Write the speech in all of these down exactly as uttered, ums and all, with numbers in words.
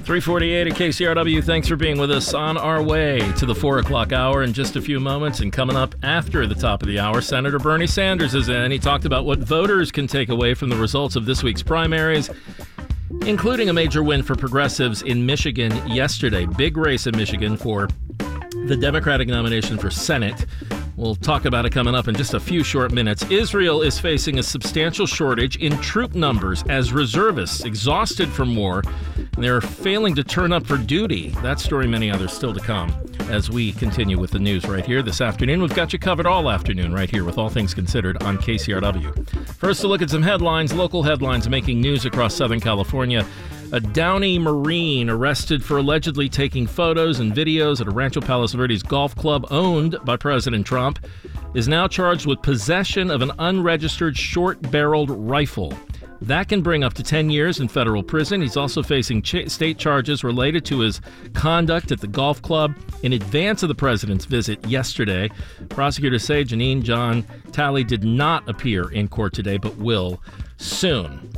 three forty-eight at K C R W. Thanks for being with us on our way to the four o'clock hour in just a few moments. And coming up after the top of the hour, Senator Bernie Sanders is in. He talked about what voters can take away from the results of this week's primaries, including a major win for progressives in Michigan yesterday. Big race in Michigan for the Democratic nomination for Senate. We'll talk about it coming up in just a few short minutes. Israel is facing a substantial shortage in troop numbers as reservists, exhausted from war, and they're failing to turn up for duty. That story, many others still to come as we continue with the news right here this afternoon. We've got you covered all afternoon right here with All Things Considered on K C R W. First, a look at some headlines, local headlines making news across Southern California. A Downey Marine arrested for allegedly taking photos and videos at a Rancho Palos Verdes golf club owned by President Trump is now charged with possession of an unregistered short-barreled rifle. That can bring up to ten years in federal prison. He's also facing ch- state charges related to his conduct at the golf club in advance of the president's visit yesterday. Prosecutors say Janine John Talley did not appear in court today, but will soon.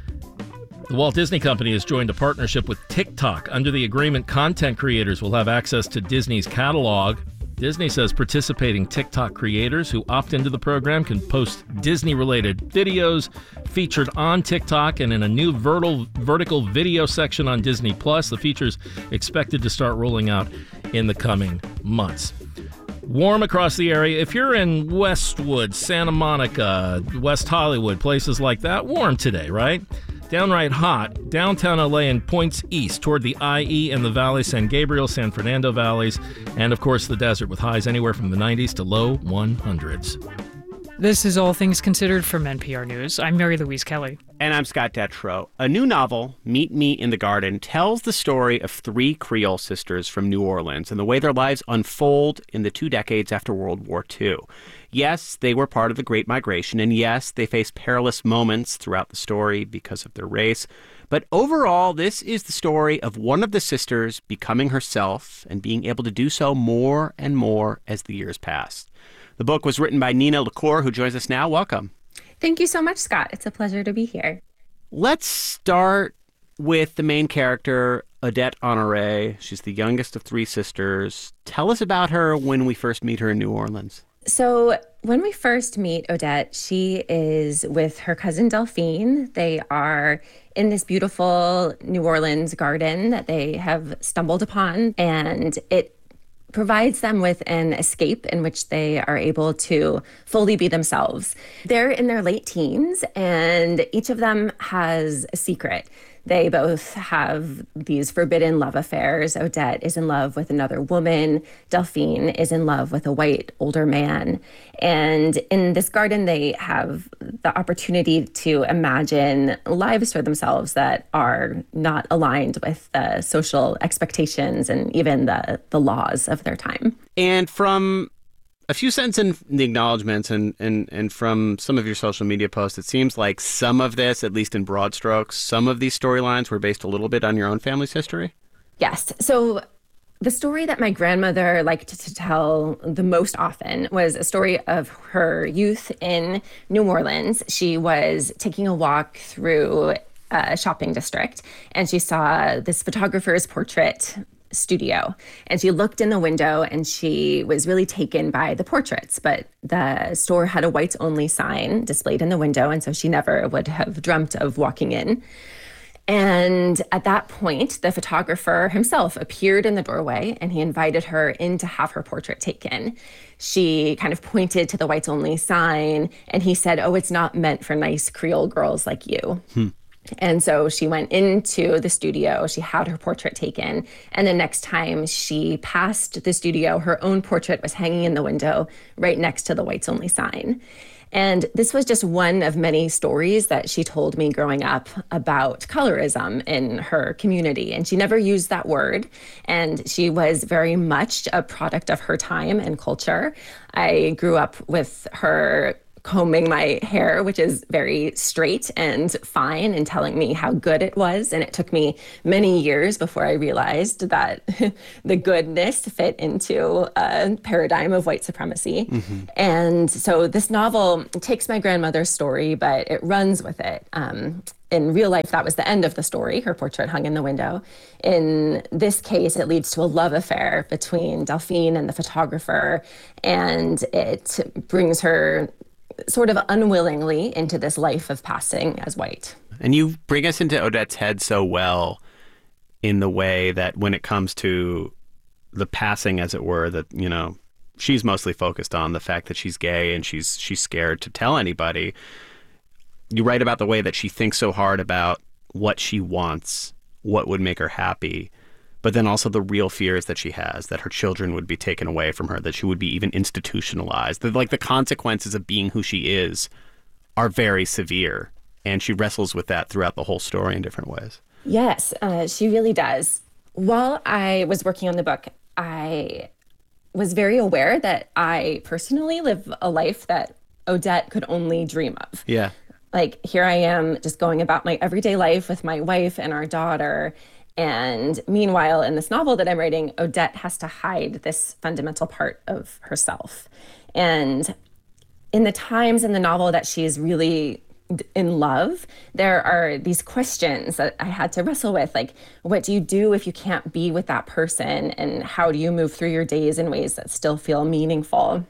The Walt Disney Company has joined a partnership with TikTok. Under the agreement, content creators will have access to Disney's catalog. Disney says participating TikTok creators who opt into the program can post Disney-related videos featured on TikTok and in a new vertical, vertical video section on Disney Plus. The feature's expected to start rolling out in the coming months. Warm across the area. If you're in Westwood, Santa Monica, West Hollywood, places like that, warm today, right? Downright hot, downtown L A and points east toward the I E and the Valley, San Gabriel, San Fernando valleys, and of course the desert with highs anywhere from the nineties to low one hundreds. This is All Things Considered from N P R News. I'm Mary Louise Kelly. And I'm Scott Detrow. A new novel, Meet Me in the Garden, tells the story of three Creole sisters from New Orleans and the way their lives unfold in the two decades after World War Two. Yes, they were part of the Great Migration, and yes, they face perilous moments throughout the story because of their race. But overall, this is the story of one of the sisters becoming herself and being able to do so more and more as the years pass. The book was written by Nina LaCour, who joins us now. Welcome. Thank you so much, Scott. It's a pleasure to be here. Let's start with the main character, Odette Honore. She's the youngest of three sisters. Tell us about her when we first meet her in New Orleans. So when we first meet Odette, she is with her cousin Delphine. They are in this beautiful New Orleans garden that they have stumbled upon, and it provides them with an escape in which they are able to fully be themselves. They're in their late teens, and each of them has a secret. They both have these forbidden love affairs. Odette is in love with another woman. Delphine is in love with a white older man. And in this garden, they have the opportunity to imagine lives for themselves that are not aligned with the social expectations and even the, the laws of their time. And from a few sentences in the acknowledgments and, and, and from some of your social media posts, it seems like some of this, at least in broad strokes, some of these storylines were based a little bit on your own family's history? Yes. So the story that my grandmother liked to tell the most often was a story of her youth in New Orleans. She was taking a walk through a shopping district, and she saw this photographer's portrait studio. And she looked in the window and she was really taken by the portraits, but the store had a whites only sign displayed in the window. And so she never would have dreamt of walking in. And at that point, the photographer himself appeared in the doorway and he invited her in to have her portrait taken. She kind of pointed to the whites only sign and he said, "Oh, it's not meant for nice Creole girls like you." Hmm. And so she went into the studio, she had her portrait taken, and the next time she passed the studio, her own portrait was hanging in the window right next to the whites only sign. And this was just one of many stories that she told me growing up about colorism in her community. And she never used that word. And she was very much a product of her time and culture. I grew up with her combing my hair, which is very straight and fine, and telling me how good it was. And it took me many years before I realized that the goodness fit into a paradigm of white supremacy. Mm-hmm. And so this novel takes my grandmother's story, but it runs with it. Um, in real life, that was the end of the story. Her portrait hung in the window. In this case, it leads to a love affair between Delphine and the photographer, and it brings her sort of unwillingly into this life of passing as white. And you bring us into Odette's head so well in the way that when it comes to the passing, as it were, that, you know, she's mostly focused on the fact that she's gay and she's she's scared to tell anybody. You write about the way that she thinks so hard about what she wants, what would make her happy, but then also the real fears that she has, that her children would be taken away from her, that she would be even institutionalized. That, like, the consequences of being who she is are very severe, and she wrestles with that throughout the whole story in different ways. Yes, uh, she really does. While I was working on the book, I was very aware that I personally live a life that Odette could only dream of. Yeah. Like, here I am just going about my everyday life with my wife and our daughter. And meanwhile, in this novel that I'm writing, Odette has to hide this fundamental part of herself. And in the times in the novel that she's really in love, there are these questions that I had to wrestle with, like, what do you do if you can't be with that person? And how do you move through your days in ways that still feel meaningful?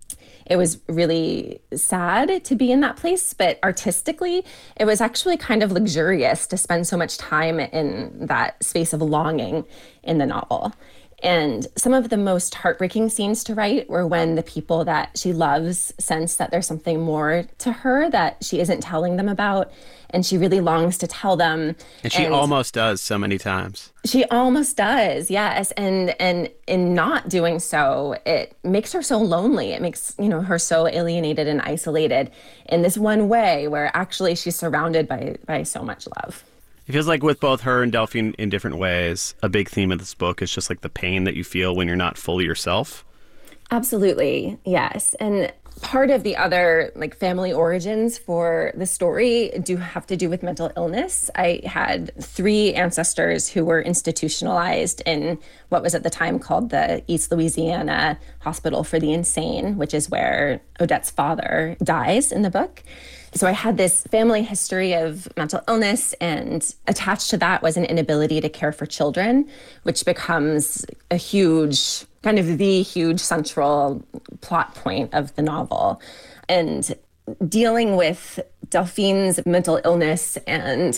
It was really sad to be in that place, but artistically, it was actually kind of luxurious to spend so much time in that space of longing in the novel. And some of the most heartbreaking scenes to write were when the people that she loves sense that there's something more to her that she isn't telling them about, and she really longs to tell them. And she and almost does so many times. She almost does, yes. And and in not doing so, it makes her so lonely. It makes, you know, her so alienated and isolated in this one way where actually she's surrounded by by so much love. It feels like with both her and Delphine in different ways, a big theme of this book is just like the pain that you feel when you're not fully yourself. Absolutely, yes. And part of the other like family origins for the story do have to do with mental illness. I had three ancestors who were institutionalized in what was at the time called the East Louisiana Hospital for the Insane, which is where Odette's father dies in the book. So I had this family history of mental illness, and attached to that was an inability to care for children, which becomes a huge, kind of the huge central plot point of the novel. And dealing with Delphine's mental illness and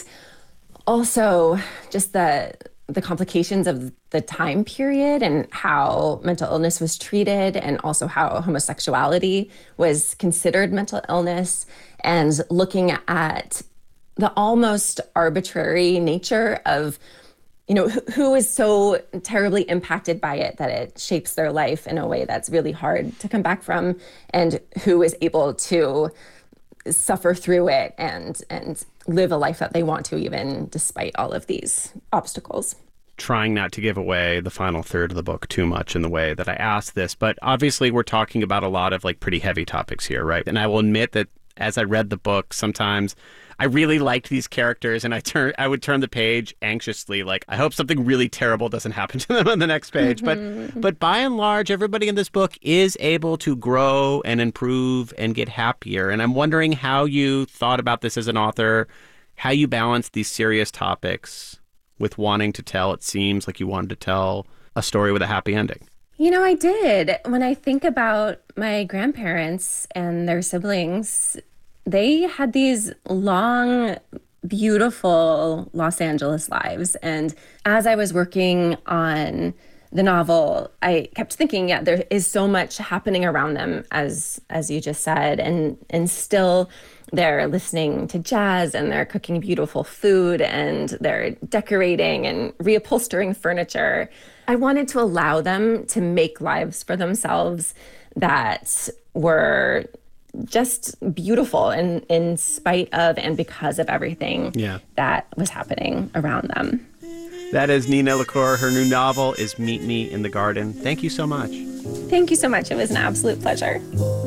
also just the the complications of the time period and how mental illness was treated, and also how homosexuality was considered mental illness, and looking at the almost arbitrary nature of, you know, who is so terribly impacted by it that it shapes their life in a way that's really hard to come back from, and who is able to suffer through it and and live a life that they want to, even despite all of these obstacles. Trying not to give away the final third of the book too much in the way that I asked this, but obviously we're talking about a lot of like pretty heavy topics here, right? And I will admit that as I read the book, sometimes I really liked these characters, and I turn I would turn the page anxiously, like, I hope something really terrible doesn't happen to them on the next page. Mm-hmm. But but by and large, everybody in this book is able to grow and improve and get happier. And I'm wondering how you thought about this as an author, how you balance these serious topics with wanting to tell, it seems like you wanted to tell a story with a happy ending. You know, I did. When I think about my grandparents and their siblings, they had these long, beautiful Los Angeles lives. And as I was working on the novel, I kept thinking, yeah, there is so much happening around them, as as you just said, and and still they're listening to jazz, and they're cooking beautiful food, and they're decorating and reupholstering furniture. I wanted to allow them to make lives for themselves that were just beautiful in, in spite of and because of everything yeah. that was happening around them. That is Nina LaCour. Her new novel is Meet Me in the Garden. Thank you so much. Thank you so much. It was an absolute pleasure.